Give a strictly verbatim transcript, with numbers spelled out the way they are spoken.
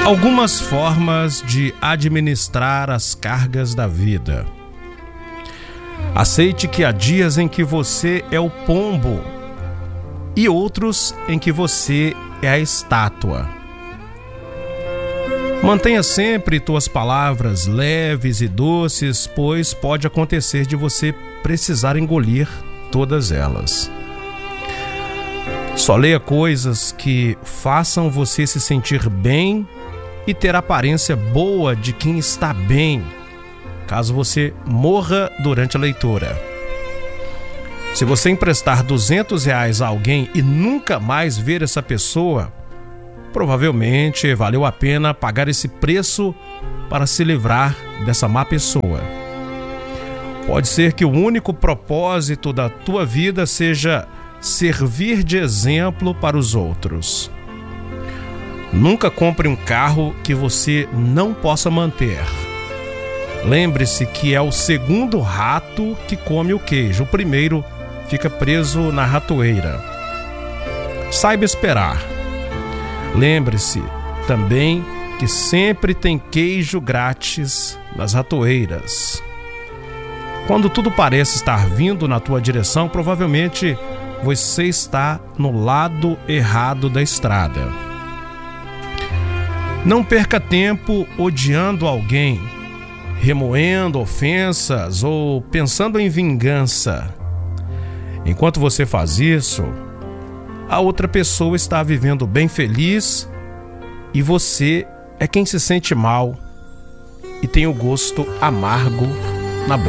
Algumas formas de administrar as cargas da vida. Aceite que há dias em que você é o pombo e outros em que você é a estátua. Mantenha sempre tuas palavras leves e doces, pois pode acontecer de você precisar engolir todas elas. Só leia coisas que façam você se sentir bem e ter aparência boa de quem está bem, caso você morra durante a leitura. Se você emprestar duzentos reais a alguém e nunca mais ver essa pessoa, provavelmente valeu a pena pagar esse preço para se livrar dessa má pessoa. Pode ser que o único propósito da tua vida seja servir de exemplo para os outros. Nunca compre um carro que você não possa manter. Lembre-se que é o segundo rato que come o queijo. O primeiro fica preso na ratoeira. Saiba esperar. Lembre-se também que sempre tem queijo grátis nas ratoeiras. Quando tudo parece estar vindo na tua direção, provavelmente você está no lado errado da estrada. Não perca tempo odiando alguém, remoendo ofensas ou pensando em vingança. Enquanto você faz isso, a outra pessoa está vivendo bem feliz e você é quem se sente mal e tem o gosto amargo